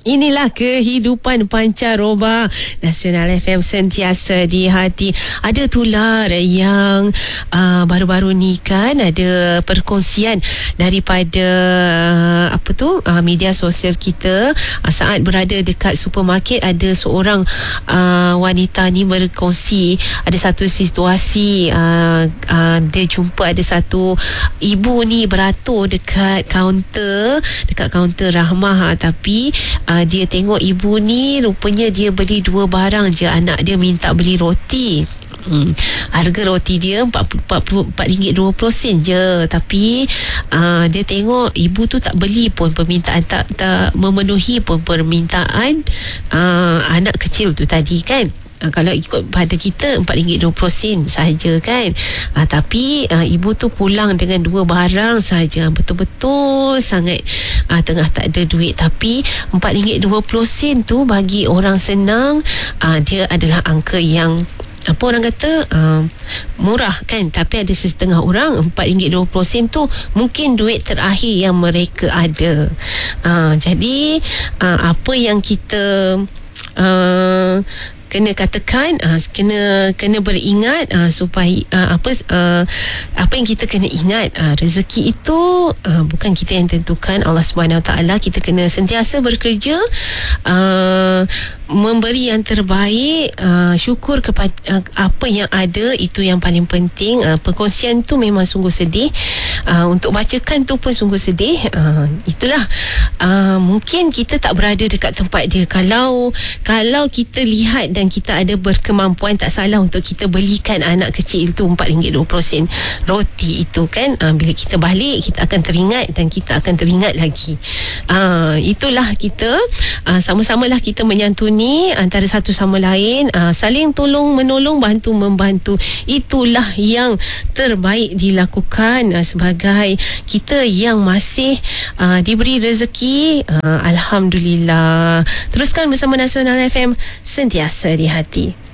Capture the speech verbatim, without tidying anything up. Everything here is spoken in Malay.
Inilah kehidupan pancaroba. Nasional F M sentiasa di hati. Ada tular yang uh, baru-baru ni kan ada perkongsian daripada uh, apa tu uh, media sosial kita uh, saat berada dekat supermarket. Ada seorang uh, wanita ni berkongsi ada satu situasi uh, uh, dia jumpa ada satu ibu ni beratur dekat kaunter dekat kaunter Rahmah, ha, tapi Uh, dia tengok ibu ni rupanya dia beli dua barang je. Anak dia minta beli roti. Hmm. Harga roti dia empat ringgit dua puluh sen je. Tapi uh, dia tengok ibu tu tak beli pun permintaan, tak tak memenuhi pun permintaan uh, anak kecil tu tadi kan. Uh, kalau ikut pada kita empat ringgit dua puluh sen sahaja kan. Uh, tapi uh, ibu tu pulang dengan dua barang sahaja. Betul-betul sangat uh, tengah tak ada duit. Tapi empat ringgit dua puluh sen tu bagi orang senang, uh, dia adalah angka yang apa orang kata uh, murah kan. Tapi ada setengah orang empat ringgit dua puluh sen tu mungkin duit terakhir yang mereka ada. uh, Jadi uh, apa yang kita uh, kena katakan, uh, kena kena beringat uh, supaya uh, apa uh, apa yang kita kena ingat, uh, rezeki itu uh, bukan kita yang tentukan, Allah Subhanahu Wa Taala. Kita kena sentiasa bekerja, uh, memberi yang terbaik, uh, syukur kepada uh, apa yang ada, itu yang paling penting. Uh, perkongsian tu memang sungguh sedih, uh, untuk bacakan tu pun sungguh sedih. Uh, itulah uh, mungkin kita tak berada dekat tempat dia. Kalau kalau kita lihat dan kita ada berkemampuan, tak salah untuk kita belikan anak kecil itu empat ringgit dua puluh sen roti itu kan. Uh, bila kita balik kita akan teringat dan kita akan teringat lagi. Uh, itulah kita uh, sama-samalah kita menyantuni antara satu sama lain, uh, saling tolong menolong, bantu membantu. Itulah yang terbaik dilakukan uh, sebagai kita yang masih uh, diberi rezeki. uh, Alhamdulillah. Teruskan bersama Nasional F M, sentiasa di hati.